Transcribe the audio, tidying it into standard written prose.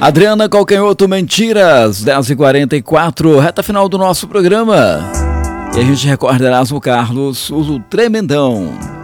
Adriana Calcanhoto, Mentiras, 10h44, reta final do nosso programa. E a gente recorda Erasmo Carlos, o Tremendão.